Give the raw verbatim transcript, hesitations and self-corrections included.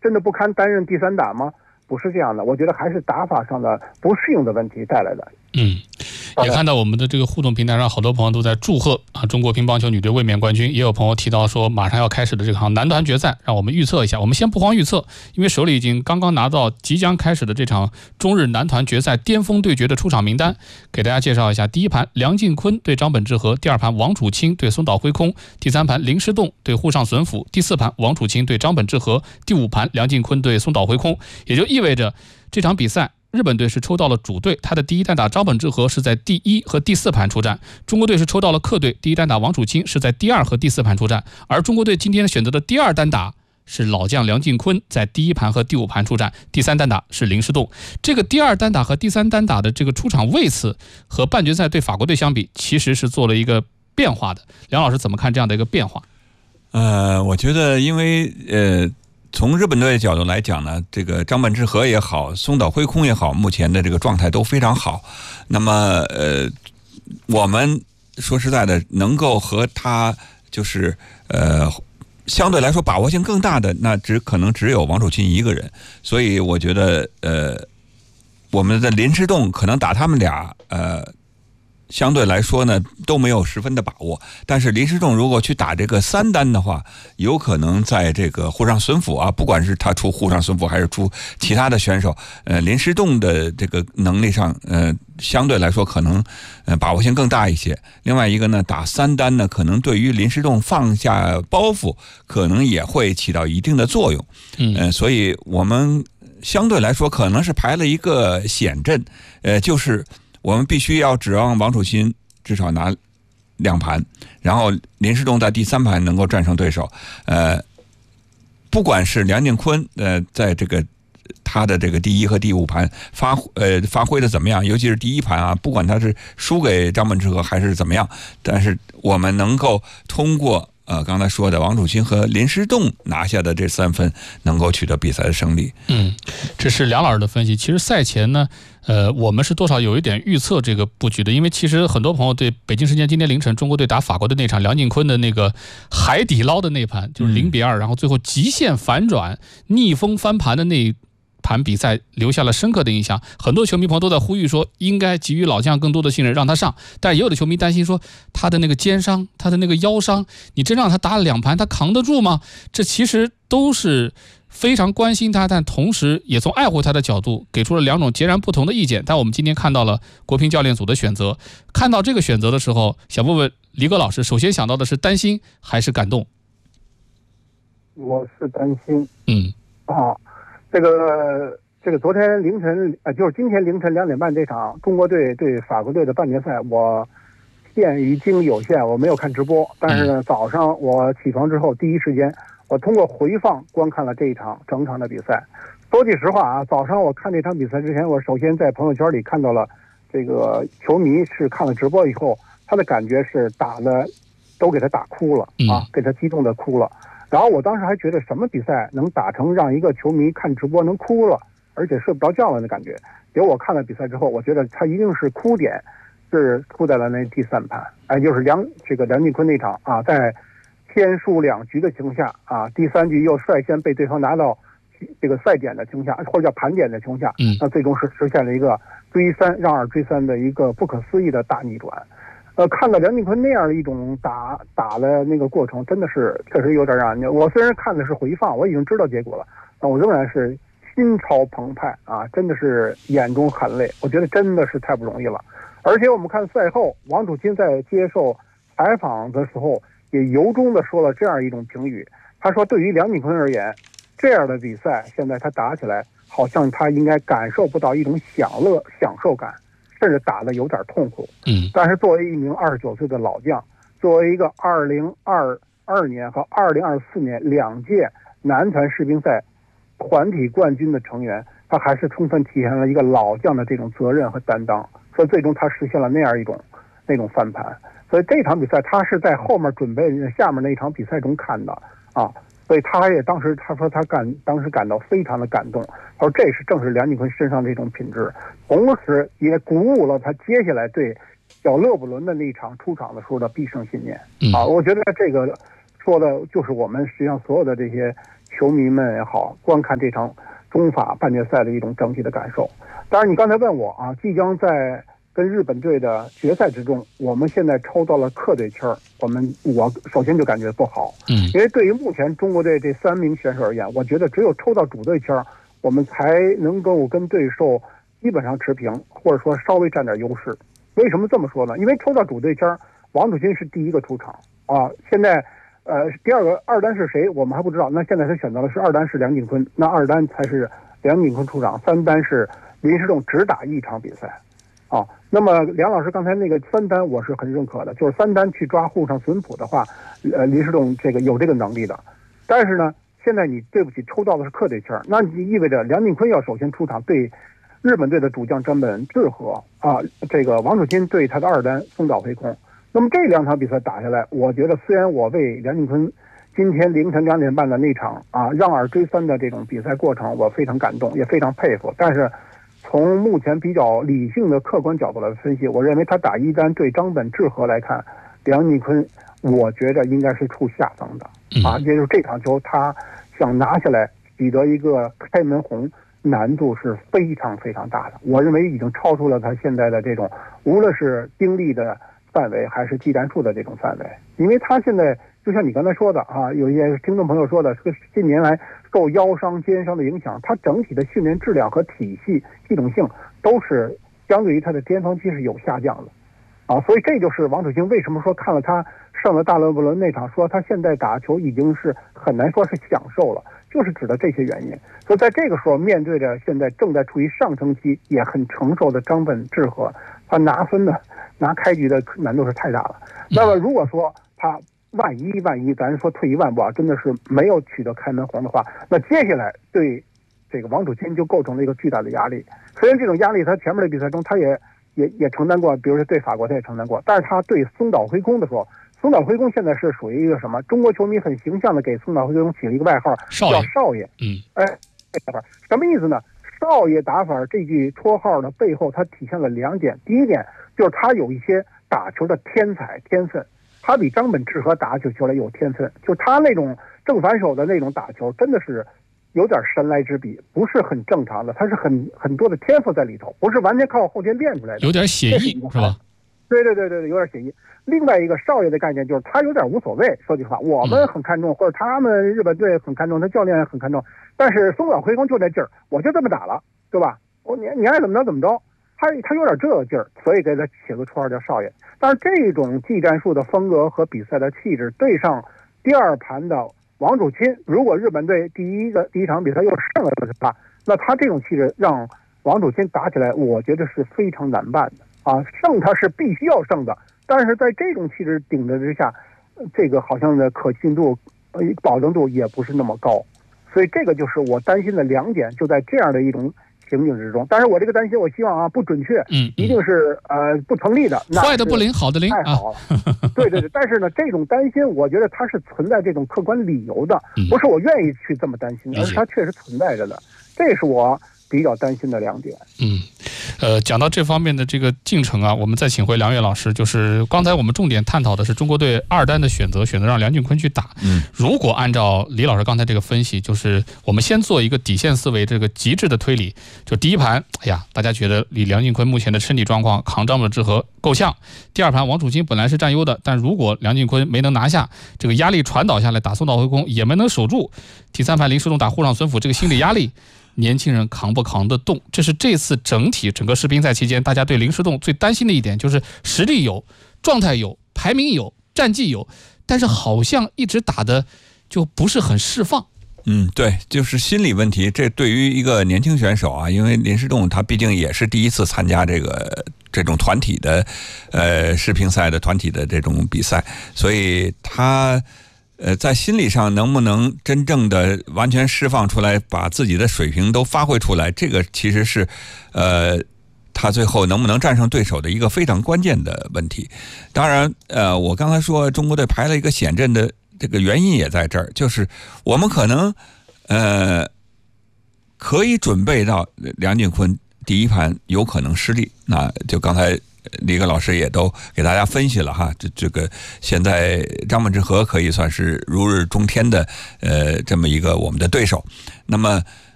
真的不堪担任第三打吗？不是这样的，我觉得还是打法上的不适应的问题带来的。 嗯，也看到我们的这个互动平台上，好多朋友都在祝贺啊中国乒乓球女队卫冕冠军。也有朋友提到说，马上要开始的这场男团决赛，让我们预测一下。我们先不慌预测，因为手里已经刚刚拿到即将开始的这场中日男团决赛巅峰对决的出场名单，给大家介绍一下。第一盘梁靖昆对张本智和，第二盘王楚钦对松岛辉空，第三盘林诗栋对沪上隼辅，第四盘王楚钦对张本智和，第五盘梁靖昆对松岛辉空。也就意味着这场比赛日本队是抽到了主队，他的第一单打张本智和是在第一和第四盘出战；中国队是抽到了客队，第一单打王楚钦是在第二和第四盘出战。而中国队今天选择的第二单打是老将梁靖昆，在第一盘和第五盘出战；第三单打是林诗栋。这个第二单打和第三单打的这个出场位次和半决赛对法国队相比，其实是做了一个变化的。梁老师怎么看这样的一个变化？ 呃，我觉得因为呃。从日本队的角度来讲呢，这个张本智和也好，松岛辉空也好，目前的这个状态都非常好。那么，呃，我们说实在的，能够和他就是呃，相对来说把握性更大的，那只可能只有王楚钦一个人。所以我觉得，呃，我们的林诗栋可能打他们俩，呃。相对来说呢都没有十分的把握，但是林诗栋如果去打这个三单的话，有可能在这个沪上隼辅啊，不管是他出沪上隼辅还是出其他的选手，呃，林诗栋的这个能力上，呃，相对来说可能呃把握性更大一些。另外一个呢，打三单呢，可能对于林诗栋放下包袱，可能也会起到一定的作用。嗯、呃，所以我们相对来说可能是排了一个险阵，呃，就是。我们必须要指望王楚钦至少拿两盘，然后林诗栋在第三盘能够战胜对手。呃，不管是梁靖昆呃在这个他的这个第一和第五盘发呃发挥的怎么样，尤其是第一盘啊，不管他是输给张本智和还是怎么样，但是我们能够通过呃刚才说的王楚钦和林诗栋拿下的这三分，能够取得比赛的胜利。 嗯，这是梁老师的分析。其实赛前呢。呃，我们是多少有一点预测这个布局的，因为其实很多朋友对北京时间今天凌晨中国队打法国的那场梁靖昆的那个海底捞的那盘，就是零比二，然后最后极限反转、逆风翻盘的那盘比赛留下了深刻的印象。很多球迷朋友都在呼吁说，应该给予老将更多的信任，让他上。但也有的球迷担心说，他的那个肩伤、他的那个腰伤，你真让他打了两盘，他扛得住吗？这其实都是。非常关心他，但同时也从爱护他的角度给出了两种截然不同的意见。但我们今天看到了国乒教练组的选择，看到这个选择的时候，想问问黎戈老师，首先想到的是担心还是感动？ 我是担心。 嗯， 啊，这个这个昨天凌晨呃，就是今天凌晨两点半这场中国队对法国队的半决赛，我限于精力有限，我没有看直播。但是呢，早上我起床之后第一时间。我通过回放观看了这一场整场的比赛。说句实话啊，早上我看这场比赛之前，我首先在朋友圈里看到了这个球迷是看了直播以后，他的感觉是打的都给他打哭了啊，给他激动的哭了。然后我当时还觉得什么比赛能打成让一个球迷看直播能哭了，而且睡不着觉了的感觉。结果我看了比赛之后，我觉得他一定是哭点是哭在了那第三盘，哎，就是梁这个梁靖昆那场啊，在。天数两局的情况下啊，第三局又率先被对方拿到这个赛点的情况下，或者叫盘点的情况下，嗯，那最终是实现了一个追三让二追三的一个不可思议的大逆转。呃，看到梁靖昆那样的一种打打的那个过程，真的是确实有点让人。我虽然看的是回放，我已经知道结果了，但我仍然是心潮澎湃啊，真的是眼中含泪。我觉得真的是太不容易了。而且我们看赛后，王楚钦在接受采访的时候。也由衷的说了这样一种评语，他说对于梁靖昆而言，这样的比赛现在他打起来好像他应该感受不到一种享乐享受感，甚至打得有点痛苦。嗯，但是作为一名二十九岁的老将，作为一个二零二二年和二零二四年两届男团世乒赛团体冠军的成员，他还是充分体现了一个老将的这种责任和担当，所以最终他实现了那样一种那种翻盘。所以这场比赛他是在后面准备下面那场比赛中看的啊，所以他也当时他说他感当时感到非常的感动，他说这是正是梁靖昆身上这种品质，同时也鼓舞了他接下来对小勒布伦的那场出场的时候的必胜信念啊。我觉得这个说的就是我们实际上所有的这些球迷们也好，观看这场中法半决赛的一种整体的感受。当然，你刚才问我啊，即将在跟日本队的决赛之中，我们现在抽到了客队签儿，我们我首先就感觉不好， 嗯， 因为对于目前中国队这三名选手而言，我觉得只有抽到主队签儿，我们才能够跟对手基本上持平，或者说稍微占点优势。为什么这么说呢？因为抽到主队签儿，王楚钦是第一个出场啊，现在呃第二个二单是谁我们还不知道，那现在他选择的是二单是梁靖昆，那二单才是梁靖昆出场，三单是林诗栋只打一场比赛。啊，那么梁老师刚才那个三单我是很认可的，就是三单去抓沪上隼浦的话，呃，林诗栋这个有这个能力的。但是呢，现在你对不起抽到的是客队签儿，那你意味着梁靖昆要首先出场对日本队的主将张本智和啊，这个王楚钦对他的二单松岛辉空。那么这两场比赛打下来，我觉得虽然我为梁靖昆今天凌晨两点半的那场啊让二追三的这种比赛过程我非常感动，也非常佩服，但是从目前比较理性的客观角度来分析，我认为他打一单对张本智和来看，梁靖昆我觉得应该是处下风的啊，也就是这场球他想拿下来取得一个开门红难度是非常非常大的，我认为已经超出了他现在的这种无论是精力的范围还是技战术的这种范围，因为他现在就像你刚才说的啊，有一些听众朋友说的，这个近年来受腰伤、肩伤的影响，他整体的训练质量和体系系统性都是相对于他的巅峰期是有下降的，啊，所以这就是王楚钦为什么说看了他上了大勒布伦那场，说他现在打球已经是很难说是享受了，就是指的这些原因。所以在这个时候，面对着现在正在处于上升期也很成熟的张本智和，他拿分的拿开局的难度是太大了。那么如果说他万一万一咱说退一万步啊，真的是没有取得开门红的话，那接下来对这个王楚钦就构成了一个巨大的压力。虽然这种压力他前面的比赛中他也也也承担过，比如说对法国他也承担过，但是他对松岛辉空的时候，松岛辉空现在是属于一个什么？中国球迷很形象的给松岛辉空起了一个外号叫少爷。 嗯， 哎，什么意思呢？少爷打法这句绰号的背后，它体现了两点。第一点就是他有一些打球的天才天分，他比张本智和打起球来有天分，就他那种正反手的那种打球，真的是有点神来之笔，不是很正常的，他是很很多的天赋在里头，不是完全靠后天练出来的， 有点写意是吧？ 对对对对对，有点写意。另外一个少爷的概念就是他有点无所谓，说句实话，我们很看重，或者他们日本队很看重，他教练很看重，但是松岛辉空就这劲儿，我就这么打了，对吧？我你你爱怎么着怎么着，他他有点这个劲儿，所以给他起了个绰号叫少爷。但是这种技战术的风格和比赛的气质，对上第二盘的王楚钦，如果日本队第一个第一场比赛又胜了的话，那他这种气质让王楚钦打起来，我觉得是非常难办的啊。胜他是必须要胜的，但是在这种气质顶着之下，这个好像的可信度、呃保证度也不是那么高，所以这个就是我担心的两点，就在这样的一种情景之中。但是我这个担心，我希望啊不准确， 嗯， 一定是呃不成立的。 坏的不灵，好的灵， 太好了。啊、对对对，但是呢，这种担心，我觉得它是存在这种客观理由的，不是我愿意去这么担心，而是它确实存在着的。这是我比较担心的两点。 嗯。呃，讲到这方面的这个进程啊，我们再请回梁越老师。就是刚才我们重点探讨的是中国队二单的选择，选择让梁靖昆去打。 嗯， 如果按照李老师刚才这个分析，就是我们先做一个底线思维，这个极致的推理。就第一盘，哎呀，大家觉得以梁靖昆目前的身体状况，扛张本智和够呛。第二盘，王楚钦本来是占优的，但如果梁靖昆没能拿下，这个压力传导下来，打松岛辉空也没能守住。第三盘，林诗栋打沪上隼浦，这个心理压力。年轻人扛不扛得动？这是这次整体整个世乒赛期间，大家对林诗栋最担心的一点，就是实力有，状态有，排名有，战绩有，但是好像一直打的就不是很释放。 嗯，对，就是心理问题。这对于一个年轻选手啊，因为林诗栋他毕竟也是第一次参加这个这种团体的呃世乒赛的团体的这种比赛，所以他。呃，在心理上能不能真正的完全释放出来，把自己的水平都发挥出来，这个其实是，呃，他最后能不能战胜对手的一个非常关键的问题。当然，呃，我刚才说中国队排了一个险阵的这个原因也在这儿，就是我们可能，呃，可以准备到梁靖昆第一盘有可能失利，那就刚才。 李戈老师也都给大家分析了哈，这这个现在张本智和可以算是如日中天的呃这么一个我们的对手。那么